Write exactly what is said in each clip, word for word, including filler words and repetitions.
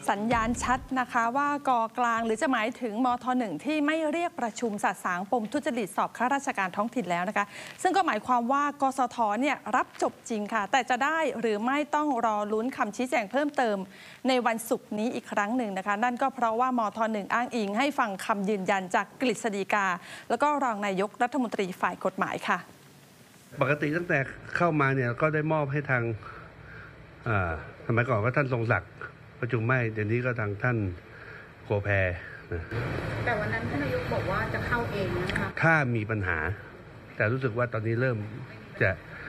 สัญญาณชัดนะคะว่ากอกลางหรือจะหมายถึงมทหนึ่งที่ไม่เรียกประชุมสะสางปมทุจริตสอบข้าราชการท้องถิ่นแล้วนะคะซึ่งก็หมายความว่ากสทเนี่ยรับจบจริงค่ะแต่จะได้หรือไม่ต้องรอลุ้นคำชี้แจงเพิ่มเติมในวันศุกร์นี้อีกครั้งหนึ่งนะคะนั่นก็เพราะว่ามทหนึ่งอ้างอิงให้ฟังคำยืนยันจากกฤษฎีกาแล้วก็รองนายกรัฐมนตรีฝ่ายกฎหมายค่ะปกติตั้งแต่เข้ามาเนี่ยก็ได้มอบให้ทางสมัยก่อนก็ท่านทรงศักดิ์ประชุมไม่เดี๋ยวนี้ก็ทางท่านโกแพนะแต่วันนั้นท่านนายกบอกว่าจะเข้าเองนะคะถ้ามีปัญหาแต่รู้สึกว่าตอนนี้เริ่มจะ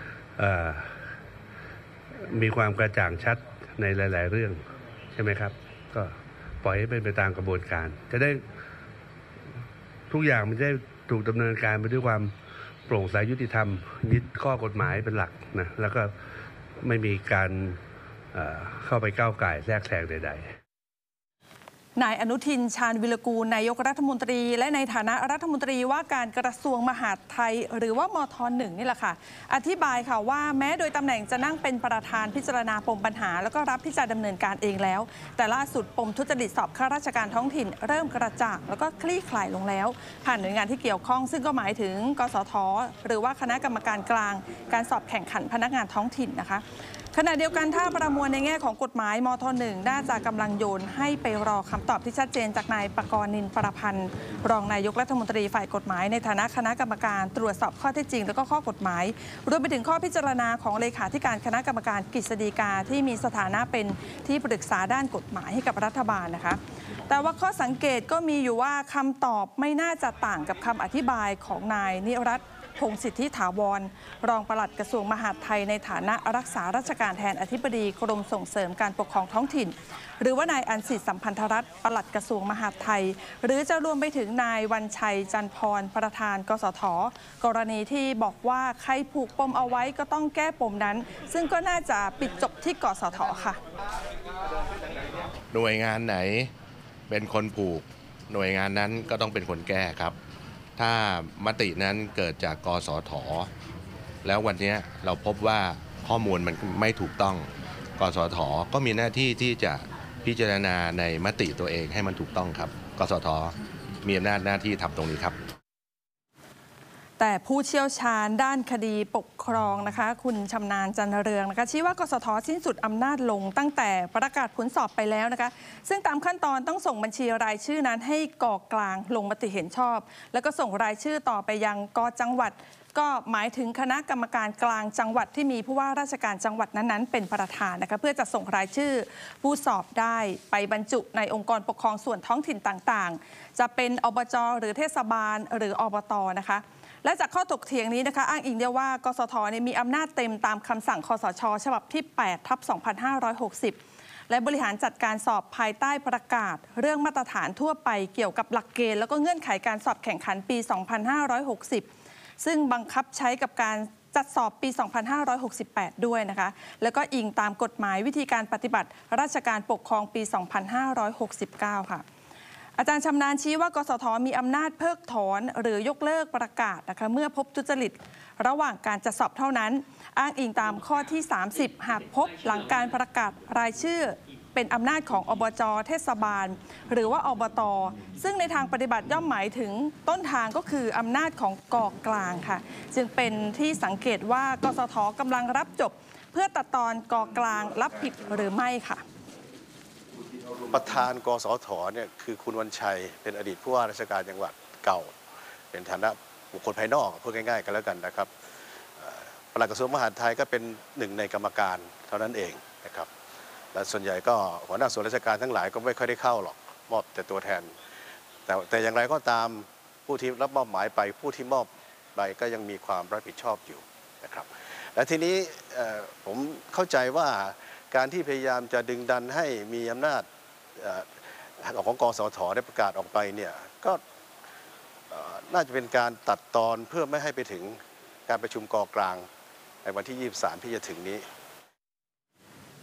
มีความกระจ่างชัดในหลายๆเรื่องใช่ไหมครับก็ปล่อยให้เป็นไปตามกระบวนการจะได้ทุกอย่างมันจะได้ถูกดำเนินการไปด้วยความโปร่งใสยุติธรรมยึดข้อกฎหมายเป็นหลักนะแล้วก็ไม่มีการเข้าไปก้าวก่ายแทรกแซงใดๆนายอนุทินชาญวิรกูลนายกรัฐมนตรีและในฐานะรัฐมนตรีว่าการกระทรวงมหาดไทยหรือว่ามทหนึ่งนี่แหละค่ะอธิบายค่ะว่าแม้โดยตำแหน่งจะนั่งเป็นประธานพิจารณาปมปัญหาแล้วก็รับที่จะดำเนินการเองแล้วแต่ล่าสุดปมทุจริตสอบข้าราชการท้องถิ่นเริ่มกระจ่างแล้วก็คลี่คลายลงแล้วผ่านหน่วยงานที่เกี่ยวข้องซึ่งก็หมายถึงกสทหรือว่าคณะกรรมการกลางการสอบแข่งขันพนักงานท้องถิ่นนะคะขณะเดียวกันถ้าประมวลในแง่ของกฎหมายมทหนึ่งน่าจะกำลังโยนให้ไปรอคำตอบที่ชัดเจนจากนายปกรณ์นินประพันธ์รองนายกรัฐมนตรีฝ่ายกฎหมายในฐานะคณะกรรมการตรวจสอบข้อเท็จจริงและก็ข้อกฎหมายรวมไปถึงข้อพิจารณาของเลขาธิการคณะกรรมการกฤษฎีกาที่มีสถานะเป็นที่ปรึกษาด้านกฎหมายให้กับรัฐบาลนะคะแต่ว่าข้อสังเกตก็มีอยู่ว่าคำตอบไม่น่าจะต่างกับคำอธิบายของนายนิรัตน์พงษ์สิทธิถาวรรองปลัดกระทรวงมหาดไทยในฐานะรักษาราชการแทนอธิบดีกรมส่งเสริมการปกครองท้องถิ่นหรือว่านายอันสิทธิสัมพันธรัตน์ปลัดกระทรวงมหาดไทยหรือจะรวมไปถึงนายวันชัยจันพรประธานกสทกรณีที่บอกว่าใครผูกปมเอาไว้ก็ต้องแก้ปมนั้นซึ่งก็น่าจะปิดจบที่กสทค่ะหน่วยงานไหนเป็นคนผูกหน่วยงานนั้นก็ต้องเป็นคนแก้ครับถ้ามตินั้นเกิดจากกสทแล้ววันนี้เราพบว่าข้อมูลมันไม่ถูกต้องกสทก็มีหน้าที่ที่จะพิจารณาในมติตัวเองให้มันถูกต้องครับกสทมีอำนาจหน้าที่ทำตรงนี้ครับแต่ผู้เชี่ยวชาญด้านคดีปกครองนะคะคุณชำนาญจันเรืองนะคะชี้ว่ากสทสิ้นสุดอำนาจลงตั้งแต่ประกาศผลสอบไปแล้วนะคะซึ่งตามขั้นตอนต้องส่งบัญชีรายชื่อนั้นให้กกลางลงมติเห็นชอบแล้วก็ส่งรายชื่อต่อไปยังกจังหวัดก็หมายถึงคณะกรรมการกลางจังหวัดที่มีผู้ว่าราชการจังหวัดนั้นๆเป็นประธานนะคะเพื่อจะส่งรายชื่อผู้สอบได้ไปบรรจุในองค์กรปกครองส่วนท้องถิ่นต่างๆจะเป็นอบจ.หรือเทศบาลหรืออบต.นะคะและจากข้อถกเถียงนี้นะคะอ้างอิงได้ว่ากสทมีอำนาจเต็มตามคำสั่งคสช.ฉบับที่แปดทับสองพันห้าร้อยหกสิบและบริหารจัดการสอบภายใต้ประกาศเรื่องมาตรฐานทั่วไปเกี่ยวกับหลักเกณฑ์แล้วก็เงื่อนไขการสอบแข่งขันปีสองพันห้าร้อยหกสิบซึ่งบังคับใช้กับการจัดสอบปีสองพันห้าร้อยหกสิบแปดด้วยนะคะแล้วก็อิงตามกฎหมายวิธีการปฏิบัติราชการปกครองปีสองพันห้าร้อยหกสิบเก้าค่ะอาจารย์ชำนาญชี้ว่ากสทมีอำนาจเพิกถอนหรือยกเลิกประกาศนะคะเมื่อพบทุจริตระหว่างการจัดสอบเท่านั้นอ้างอิงตามข้อที่สามสิบหากพบหลังการประกาศรายชื่อเป็นอำนาจของอบจ.เทศบาลหรือว่าอบต.ซึ่งในทางปฏิบัติย่อมหมายถึงต้นทางก็คืออำนาจของกกลางค่ะจึงเป็นที่สังเกตว่ากสทกำลังรับจบเพื่อตัดตอนกกลางรับผิดหรือไม่ค่ะประธานกสทเนี่ยคือคุณวันชัยเป็นอดีตผู้ว่าราชการจังหวัดเก่าเป็นฐานะบุคคลภายนอกพูดง่ายๆกันแล้วกันนะครับปลัดกระทรวงมหาดไทยก็เป็นหนึ่งในกรรมการเท่านั้นเองนะครับและส่วนใหญ่ก็หัวหน้าส่วนราชการทั้งหลายก็ไม่ค่อยได้เข้าหรอกมอบแต่ตัวแทนแต่แต่อย่างไรก็ตามผู้ที่รับมอบหมายไปผู้ที่มอบไปก็ยังมีความรับผิดชอบอยู่นะครับและทีนี้ผมเข้าใจว่าการที่พยายามจะดึงดันให้มีอำนาจของกสทได้ประกาศออกไปเนี่ยก็น่าจะเป็นการตัดตอนเพื่อไม่ให้ไปถึงการประชุมกกลางในวันที่ยี่สิบสามที่จะถึงนี้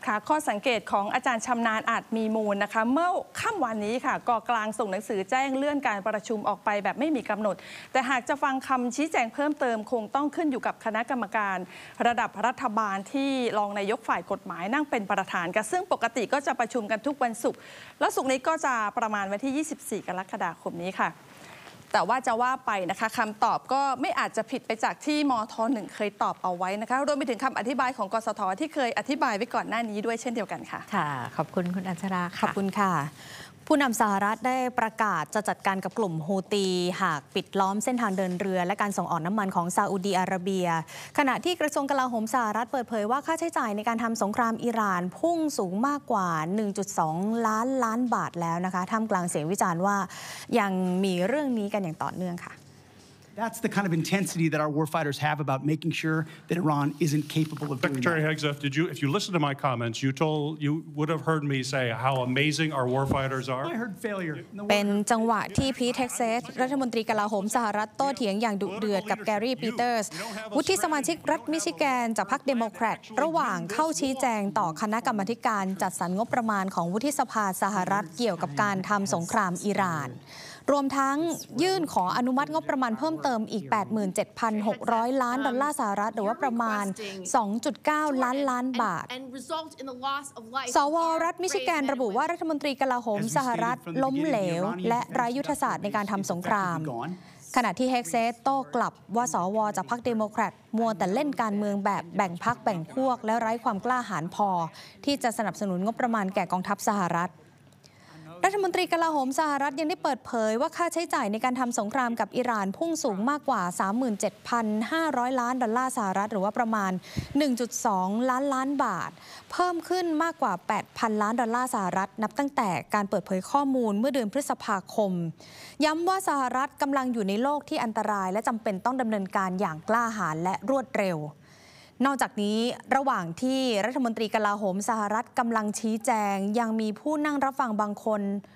ค่ะข้อสังเกตของอาจารย์ชำนาญอาจมีมูลนะคะเมื่อค่ำวันนี้ค่ะกกลางส่งหนังสือแจ้งเลื่อนการประชุมออกไปแบบไม่มีกำหนดแต่หากจะฟังคำชี้แจงเพิ่มเติมคงต้องขึ้นอยู่กับคณะกรรมการระดับรัฐบาลที่รองนายกฝ่ายกฎหมายนั่งเป็นประธานกันซึ่งปกติก็จะประชุมกันทุกวันศุกร์แล้วศุกร์นี้ก็จะประมาณวันที่ ยี่สิบสี่ กรกฎาคมนี้ค่ะแต่ว่าจะว่าไปนะคะคำตอบก็ไม่อาจจะผิดไปจากที่มทหนึ่งเคยตอบเอาไว้นะคะรวมไปถึงคำอธิบายของกสทที่เคยอธิบายไว้ก่อนหน้านี้ด้วยเช่นเดียวกันค่ะค่ะขอบคุณคุณอัญชราขอบคุณค่ะผู้นำสหรัฐได้ประกาศจะจัดการกับกลุ่มฮูตีหากปิดล้อมเส้นทางเดินเรือและการส่งออกน้ำมันของซาอุดีอาระเบียขณะที่กระทรวงกลาโหมสหรัฐเปิดเผยว่าค่าใช้จ่ายในการทำสงครามอิหร่านพุ่งสูงมากกว่า หนึ่งจุดสอง ล้านล้านบาทแล้วนะคะท่ามกลางเสียงวิจารณ์ว่ายังมีเรื่องนี้กันอย่างต่อเนื่องค่ะ That's the kind of intensity that our warfighters have about making sure that Iran isn't capable of doing that. Secretary Hegseth, did you, if you listen to my comments, you told you would have heard me say how amazing our warfighters are. I heard failure. เป็นจังหวะที่พีท เท็กซัสรัฐมนตรีกลาโหมสหรัฐโต้เถียงอย่างดุเดือดกับแกรี่ปีเตอร์สวุฒิสมาชิกรัฐมิชิแกนจากพรรคเดโมแครตระหว่างเข้าชี้แจงต่อคณะกรรมาการจัดสรรงบประมาณของวุฒิสภาสหรัฐเกี่ยวกับการทำสงครามอิหร่านรวมทั้งยื่นขออนุมัติงบประมาณเพิ่มเติมอีก แปดหมื่นเจ็ดพันหกร้อย ล้านดอลลาร์สหรัฐหรือว่าประมาณ สองจุดเก้า ล้านล้านบาทสวรัฐมิชิแกนระบุว่ารัฐมนตรีกลาโหมสหรัฐล้มเหลวและไร้ยุทธศาสตร์ในการทำสงครามขณะที่เฮกเซสโต้กลับว่าสวจากพรรคเดโมแครตมัวแต่เล่นการเมืองแบบแบ่งพรรคแบ่งพวกและไร้ความกล้าหาญพอที่จะสนับสนุนงบประมาณแก่กองทัพสหรัฐรัฐมนตรีกลาโหมสหรัฐยังได้เปิดเผยว่าค่าใช้จ่ายในการทำสงครามกับอิหร่านพุ่งสูงมากกว่า สามหมื่นเจ็ดพันห้าร้อย ล้านดอลลาร์สหรัฐหรือว่าประมาณ หนึ่งจุดสอง ล้านล้านบาทเพิ่มขึ้นมากกว่า แปดพัน ล้านดอลลาร์สหรัฐนับตั้งแต่การเปิดเผยข้อมูลเมื่อเดือนพฤษภาคมย้ำว่าสหรัฐกำลังอยู่ในโลกที่อันตรายและจำเป็นต้องดำเนินการอย่างกล้าหาญและรวดเร็วนอกจากนี้ระหว่างที่รัฐมนตรีกลาโหมสหรัฐกำลังชี้แจงยังมีผู้นั่งรับฟังบางคน